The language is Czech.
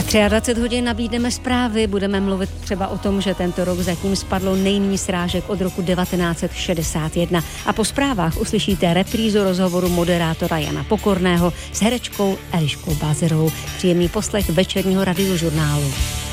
23 hodin nabídneme zprávy, budeme mluvit třeba o tom, že tento rok zatím spadlo nejméně srážek od roku 1961. A po zprávách uslyšíte reprízu rozhovoru moderátora Jana Pokorného s herečkou Eliškou Bázerovou. Příjemný poslech večerního radiožurnálu.